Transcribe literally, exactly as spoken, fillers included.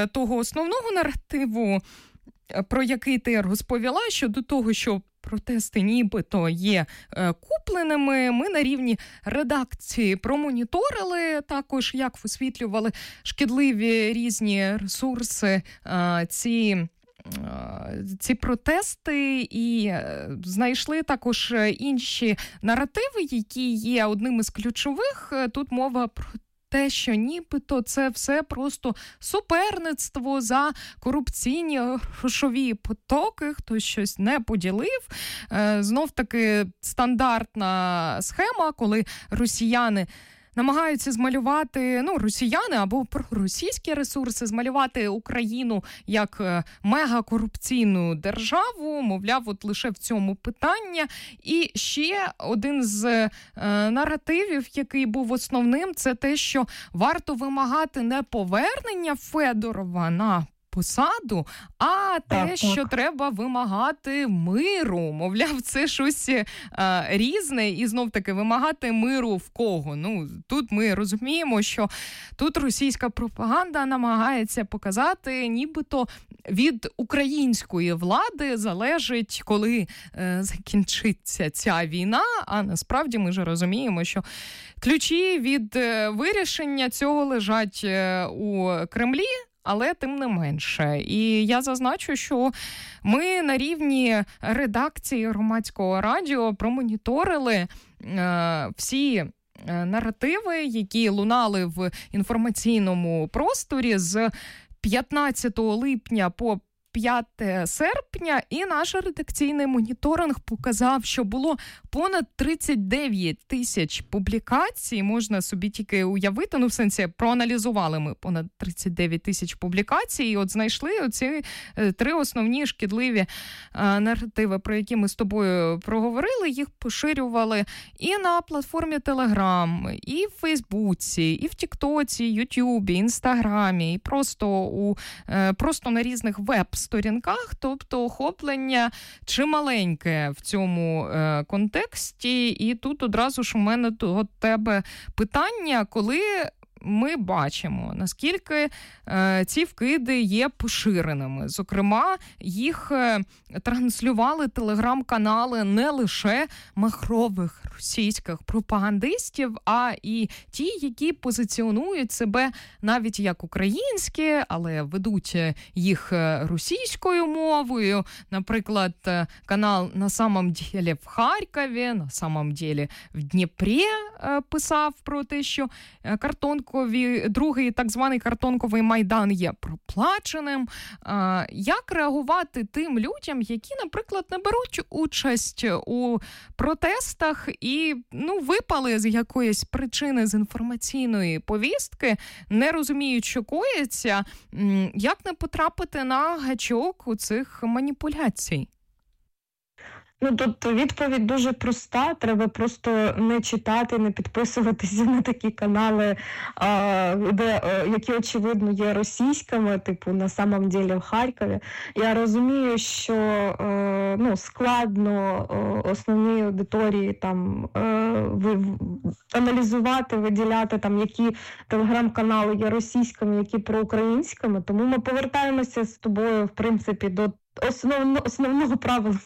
того основного наративу, про який ти розповіла, щодо того, що протести нібито є е, купленими, ми на рівні редакції промоніторили також, як висвітлювали шкідливі різні ресурси е, ці, е, ці протести, і е, знайшли також інші наративи, які є одним із ключових. Тут мова про те, що нібито це все просто суперництво за корупційні грошові потоки, хтось щось не поділив. Знов-таки стандартна схема, коли росіяни намагаються змалювати, ну, росіяни або проросійські ресурси, змалювати Україну як мегакорупційну державу, мовляв, от лише в цьому питання. І ще один з е, наративів, який був основним, це те, що варто вимагати не повернення Федорова на посаду, а те, так, що так. треба вимагати миру. Мовляв, це щось е, різне, і знов-таки вимагати миру в кого? Ну, тут ми розуміємо, що тут російська пропаганда намагається показати, нібито від української влади залежить, коли е, закінчиться ця війна, а насправді ми ж розуміємо, що ключі від е, вирішення цього лежать е, у Кремлі, але тим не менше. І я зазначу, що ми на рівні редакції Громадського радіо промоніторили е, всі наративи, які лунали в інформаційному просторі з п'ятнадцятого липня по п'яте серпня, і наш редакційний моніторинг показав, що було понад тридцять дев'ять тисяч публікацій, можна собі тільки уявити, ну в сенсі проаналізували ми понад тридцять дев'ять тисяч публікацій, і от знайшли оці три основні шкідливі а, наративи, про які ми з тобою проговорили, їх поширювали і на платформі Telegram, і в Фейсбуці, і в Тіктоці, Ютубі, Інстаграмі, і просто, у, просто на різних веб сторінках, тобто охоплення чималеньке в цьому е, контексті. І тут одразу ж у мене до тебе питання, коли ми бачимо, наскільки е, ці вкиди є поширеними. Зокрема, їх е, транслювали телеграм-канали не лише махрових російських пропагандистів, а і ті, які позиціонують себе навіть як українські, але ведуть їх російською мовою. Наприклад, канал «На самом деле в Харкові», «На самом деле в Дніпрі» е, писав про те, що картонку другий так званий картонковий Майдан є проплаченим. А, як реагувати тим людям, які, наприклад, не беруть участь у протестах і ну, випали з якоїсь причини з інформаційної повістки, не розуміють, що коїться, як не потрапити на гачок у цих маніпуляцій? Ну, тут відповідь дуже проста. Треба просто не читати, не підписуватися на такі канали, а, де, а, які, очевидно, є російськими, типу «На самом деле в Харкові». Я розумію, що а, ну, складно а, основній аудиторії там, а, ви, аналізувати, виділяти, там, які телеграм-канали є російськими, які проукраїнськими. Тому ми повертаємося з тобою, в принципі, до Основно, основного правила